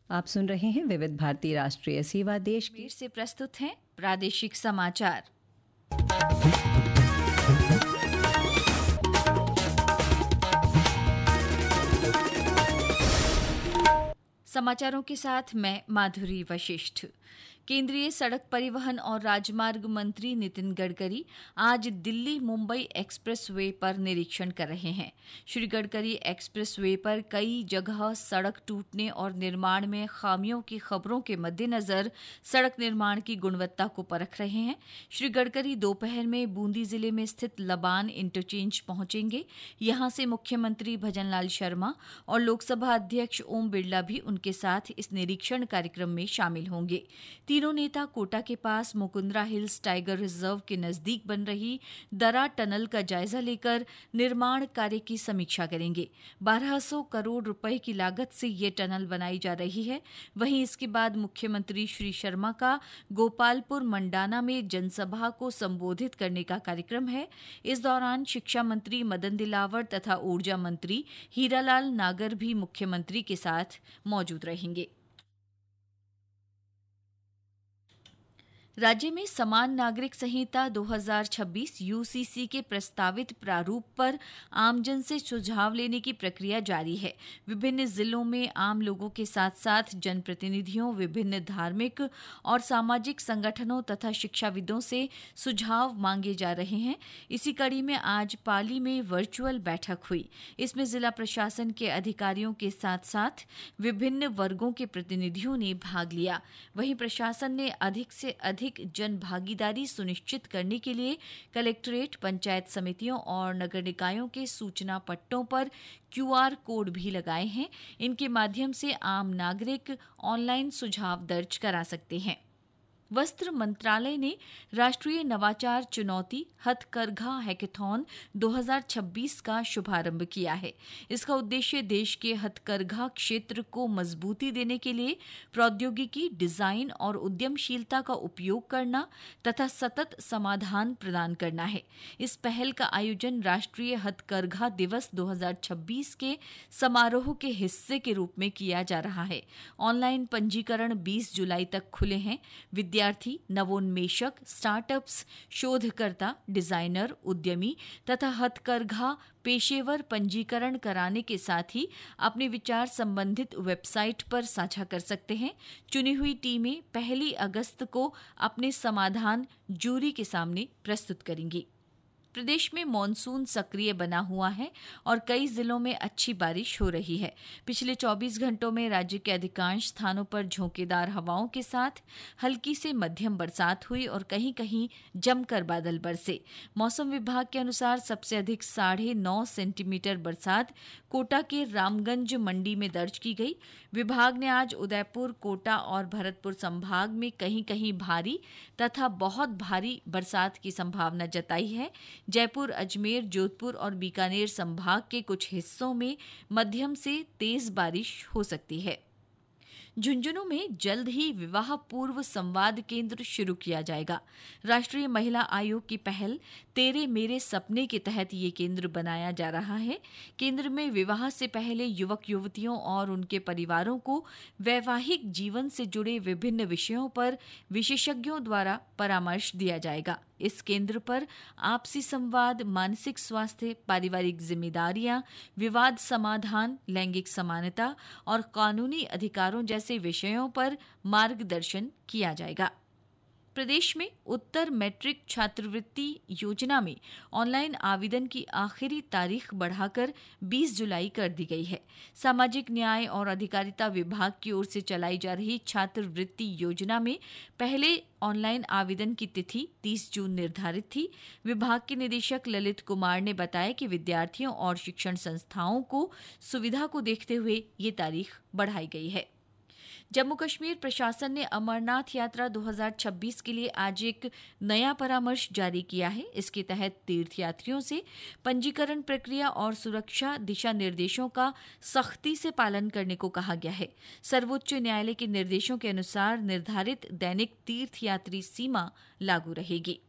आप सुन रहे हैं विविध भारती राष्ट्रीय सेवा देश की से प्रस्तुत हैं प्रादेशिक समाचार। समाचारों के साथ मैं माधुरी वशिष्ठ। केंद्रीय सड़क परिवहन और राजमार्ग मंत्री नितिन गडकरी आज दिल्ली मुंबई एक्सप्रेस वे पर निरीक्षण कर रहे हैं। श्री गडकरी एक्सप्रेस वे पर कई जगह सड़क टूटने और निर्माण में खामियों की खबरों के मद्देनजर सड़क निर्माण की गुणवत्ता को परख रहे हैं। श्री गडकरी दोपहर में बूंदी जिले में स्थित लबान इंटरचेंज पहुंचेंगे। यहां से मुख्यमंत्री भजनलाल शर्मा और लोकसभा अध्यक्ष ओम बिरला भी उनके साथ इस निरीक्षण कार्यक्रम में शामिल होंगे। तीनों नेता कोटा के पास मुकुंदरा हिल्स टाइगर रिजर्व के नजदीक बन रही दरा टनल का जायजा लेकर निर्माण कार्य की समीक्षा करेंगे। 1200 करोड़ रुपए की लागत से ये टनल बनाई जा रही है। वहीं इसके बाद मुख्यमंत्री श्री शर्मा का गोपालपुर मंडाना में जनसभा को संबोधित करने का कार्यक्रम है। इस दौरान शिक्षा मंत्री मदन दिलावर तथा ऊर्जा मंत्री हीरालाल नागर भी मुख्यमंत्री के साथ मौजूद रहेंगे। राज्य में समान नागरिक संहिता 2026 यूसीसी के प्रस्तावित प्रारूप पर आमजन से सुझाव लेने की प्रक्रिया जारी है। विभिन्न जिलों में आम लोगों के साथ साथ जनप्रतिनिधियों, विभिन्न धार्मिक और सामाजिक संगठनों तथा शिक्षाविदों से सुझाव मांगे जा रहे हैं। इसी कड़ी में आज पाली में वर्चुअल बैठक हुई। इसमें जिला प्रशासन के अधिकारियों के साथ साथ विभिन्न वर्गों के प्रतिनिधियों ने भाग लिया। वहीं प्रशासन ने अधिक से अधिक जन भागीदारी सुनिश्चित करने के लिए कलेक्ट्रेट, पंचायत समितियों और नगर निकायों के सूचना पट्टों पर QR कोड भी लगाए हैं। इनके माध्यम से आम नागरिक ऑनलाइन सुझाव दर्ज करा सकते हैं। वस्त्र मंत्रालय ने राष्ट्रीय नवाचार चुनौती हथकरघा हैकेथॉन 2026 का शुभारंभ किया है। इसका उद्देश्य देश के हथकरघा क्षेत्र को मजबूती देने के लिए प्रौद्योगिकी, डिजाइन और उद्यमशीलता का उपयोग करना तथा सतत समाधान प्रदान करना है। इस पहल का आयोजन राष्ट्रीय हथकरघा दिवस 2026 के समारोह के हिस्से के रूप में किया जा रहा है। ऑनलाइन पंजीकरण 20 जुलाई तक खुले हैं। विद्यार्थी, नवोन्मेषक, स्टार्टअप्स, शोधकर्ता, डिजाइनर, उद्यमी तथा हथकरघा पेशेवर पंजीकरण कराने के साथ ही अपने विचार संबंधित वेबसाइट पर साझा कर सकते हैं। चुनी हुई टीमें 1 अगस्त को अपने समाधान जूरी के सामने प्रस्तुत करेंगी। प्रदेश में मॉनसून सक्रिय बना हुआ है और कई जिलों में अच्छी बारिश हो रही है। पिछले 24 घंटों में राज्य के अधिकांश स्थानों पर झोंकेदार हवाओं के साथ हल्की से मध्यम बरसात हुई और कहीं कहीं जमकर बादल बरसे। मौसम विभाग के अनुसार सबसे अधिक 9.5 सेंटीमीटर बरसात कोटा के रामगंज मंडी में दर्ज की गई। विभाग ने आज उदयपुर, कोटा और भरतपुर संभाग में कहीं कहीं भारी तथा बहुत भारी बरसात की संभावना जताई है। जयपुर, अजमेर, जोधपुर और बीकानेर संभाग के कुछ हिस्सों में मध्यम से तेज बारिश हो सकती है। झुंझुनू में जल्द ही विवाह पूर्व संवाद केंद्र शुरू किया जाएगा। राष्ट्रीय महिला आयोग की पहल तेरे मेरे सपने के तहत ये केंद्र बनाया जा रहा है। केंद्र में विवाह से पहले युवक युवतियों और उनके परिवारों को वैवाहिक जीवन से जुड़े विभिन्न विषयों पर विशेषज्ञों द्वारा परामर्श दिया जाएगा। इस केंद्र पर आपसी संवाद, मानसिक स्वास्थ्य, पारिवारिक जिम्मेदारियां, विवाद समाधान, लैंगिक समानता और कानूनी अधिकारों जैसे विषयों पर मार्गदर्शन किया जाएगा। प्रदेश में उत्तर मैट्रिक छात्रवृत्ति योजना में ऑनलाइन आवेदन की आखिरी तारीख बढ़ाकर 20 जुलाई कर दी गई है। सामाजिक न्याय और अधिकारिता विभाग की ओर से चलाई जा रही छात्रवृत्ति योजना में पहले ऑनलाइन आवेदन की तिथि 30 जून निर्धारित थी। विभाग के निदेशक ललित कुमार ने बताया कि विद्यार्थियों और शिक्षण संस्थाओं को सुविधा को देखते हुए ये तारीख बढ़ाई गई है। जम्मू कश्मीर प्रशासन ने अमरनाथ यात्रा 2026 के लिए आज एक नया परामर्श जारी किया है। इसके तहत तीर्थयात्रियों से पंजीकरण प्रक्रिया और सुरक्षा दिशा निर्देशों का सख्ती से पालन करने को कहा गया है। सर्वोच्च न्यायालय के निर्देशों के अनुसार निर्धारित दैनिक तीर्थयात्री सीमा लागू रहेगी।